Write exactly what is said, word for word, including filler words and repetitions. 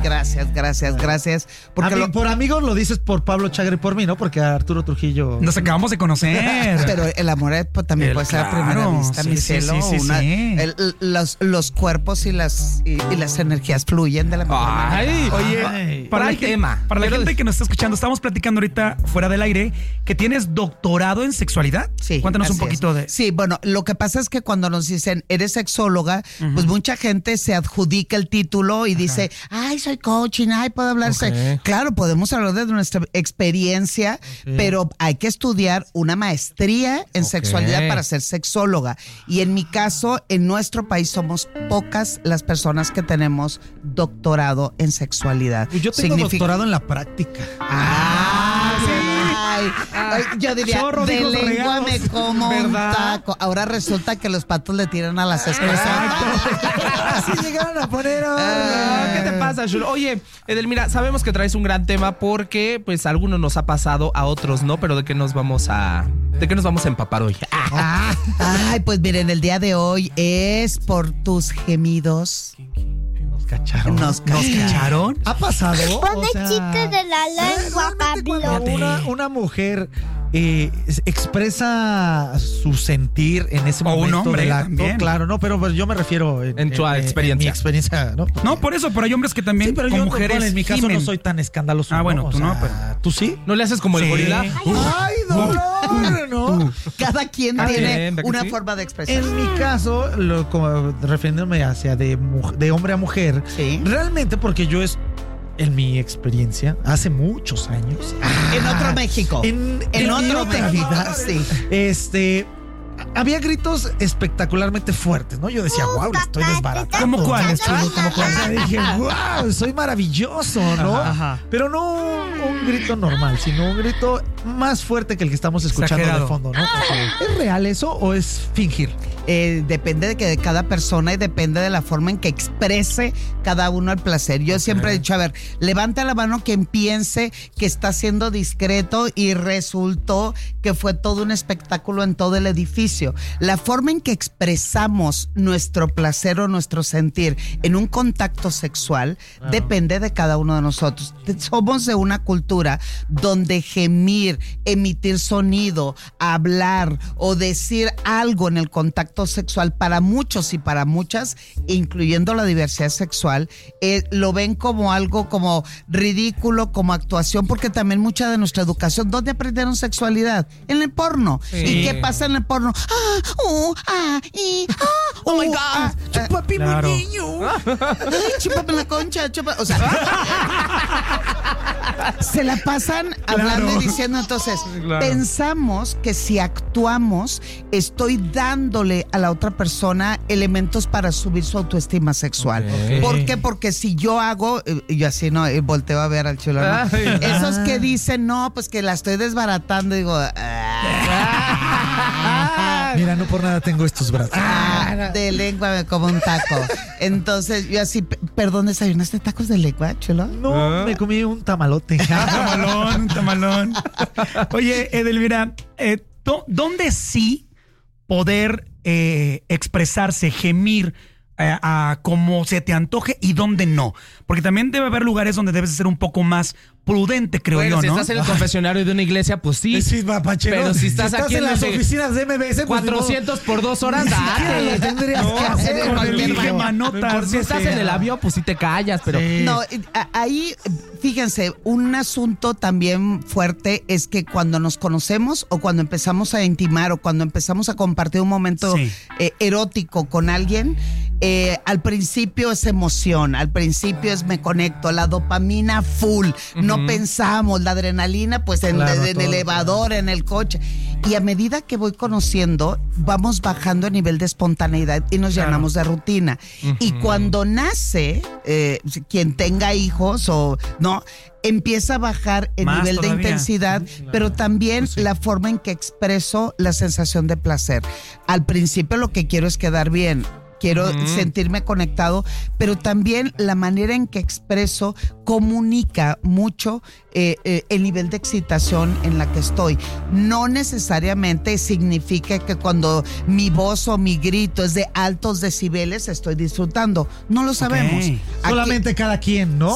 gracias, gracias, gracias. Porque lo, por amigos lo dices por Pablo Chagra y por mí, ¿no? Porque a Arturo Trujillo... Nos acabamos de conocer. Pero el amor también el, puede ser claro, a primera vista, sí, mi cielo. Sí, sí, Una, sí. El, los, los cuerpos y las, y, y las energías fluyen de la mejor Ay, manera. Oye, Ay, para, la, tema. para la gente que nos está escuchando, estamos platicando ahorita fuera del aire que tienes doctorado en sexualidad. Sí. Cuéntanos un poquito es. de... Sí, bueno, lo que pasa es que cuando nos dicen, eres sexóloga, uh-huh. pues mucha gente se adjudica el título y Ajá. dice, ay, soy coaching, ay, puedo hablarse. Okay. Claro, podemos hablar de nuestra experiencia, okay. pero hay que estudiar una maestría en okay. sexualidad para ser sexóloga. Y en mi caso, en nuestro país somos pocas las personas que tenemos doctorado en sexualidad. Yo tengo Significa... doctorado en la práctica. Ah, sí. Ay, ay, yo diría, Chorro, de lengua regalos, me como ¿verdad? Un taco. Ahora resulta que los patos le tiran a las esposas. Así llegaron a poner. Ah, ¿qué te pasa, Chulo? Oye, Edelmira, sabemos que traes un gran tema porque, pues, a algunos nos ha pasado, a otros no, pero ¿de qué nos vamos a, de qué nos vamos a empapar hoy? Ah, ay, pues miren, el día de hoy es por tus gemidos. Nos cacharon. Nos cacharon. ¿Nos cacharon? ¿Ha pasado? Pone o sea, chiste de la lengua, Pablo. Una, una mujer eh, expresa su sentir en ese momento. O un hombre del acto, también. Claro, no, pero yo me refiero en, en tu en, experiencia. En mi experiencia, ¿no? Porque, no, por eso, pero hay hombres que también, sí, pero con yo, mujeres, bueno, en mi caso gimen. no soy tan escandaloso. Ah, bueno, ¿no? tú o sea, no, pero ¿tú sí? ¿No le haces como sí. el gorila? ¡Ay, dolor! ¿No? Cada quien ah, tiene bien, una sí? forma de expresar. En mi caso, lo, como refiriéndome hacia de, de hombre a mujer, ¿sí? Realmente porque yo es en mi experiencia, hace muchos años. Ah, en otro México. En, en, en otro México. Vida, sí. Este... Había gritos espectacularmente fuertes, ¿no? Yo decía, wow, le estoy desbaratando. ¿Cómo cuáles, Chulo? ¿Cómo cuáles? O sea, dije, wow, soy maravilloso, ¿no? Ajá, ajá. Pero no un, un grito normal, sino un grito más fuerte que el que estamos escuchando Exagerado. De fondo, ¿no? Porque, ¿es real eso o es fingir? Eh, depende de, que de cada persona y depende de la forma en que exprese cada uno el placer. Yo okay. siempre he dicho, a ver, levanta la mano quien piense que está siendo discreto y resultó que fue todo un espectáculo en todo el edificio. La forma en que expresamos nuestro placer o nuestro sentir en un contacto sexual uh-huh. depende de cada uno de nosotros. Somos de una cultura donde gemir, emitir sonido, hablar o decir algo en el contacto sexual para muchos y para muchas, incluyendo la diversidad sexual, eh, lo ven como algo como ridículo, como actuación, porque también mucha de nuestra educación, ¿dónde aprendieron sexualidad? En el porno. Sí. ¿Y qué pasa en el porno? Ah, uh, ah, y, ah, oh my God, ah, chupapi claro. muy niño. Ay, chúpame la concha, chupa, o sea, se la pasan hablando claro. y diciendo, entonces, claro. pensamos que si actuamos, estoy dándole a la otra persona elementos para subir su autoestima sexual. Okay. ¿Por qué? Porque si yo hago, yo así no, volteo a ver al chulo, ¿no? Ay, esos que dicen, no, pues que la estoy desbaratando, digo, ah, mira, no por nada tengo estos brazos. Ah, de lengua me como un taco. Entonces, yo así, perdón, ¿desayunaste tacos de lengua, chulo? No, ¿Ah? me comí un tamalote. Un tamalón, un tamalón. Oye, Edelmira, eh, ¿dónde sí poder eh, expresarse, gemir eh, a como se te antoje y dónde no? Porque también debe haber lugares donde debes ser un poco más prudente, creo bueno, yo, si ¿no? Si estás en el confesionario de una iglesia, pues sí. Sí, papachero. Pero si estás, si estás aquí en, en las el, oficinas de M B S, pues cuatrocientos por dos horas, date. Lo tendrías no, que hacer con el Inge Manotas. Si estás en el avión, pues sí te callas, pero... Sí. No, ahí, fíjense, un asunto también fuerte es que cuando nos conocemos o cuando empezamos a intimar o cuando empezamos a compartir un momento sí. eh, erótico con alguien, eh, al principio es emoción, al principio es me conecto, la dopamina full, uh-huh. no pensamos, la adrenalina pues en, claro, en el elevador, en el coche. Y a medida que voy conociendo, vamos bajando a nivel de espontaneidad y nos claro. llenamos de rutina. Uh-huh. Y cuando nace, eh, quien tenga hijos o no, empieza a bajar el Más nivel todavía. de intensidad, sí, claro. pero también pues sí. la forma en que expreso la sensación de placer. Al principio lo que quiero es quedar bien. Quiero uh-huh. sentirme conectado, pero también la manera en que expreso comunica mucho eh, eh, el nivel de excitación en la que estoy. No necesariamente significa que cuando mi voz o mi grito es de altos decibeles estoy disfrutando. No lo sabemos. Okay. Solamente cada quien, ¿no?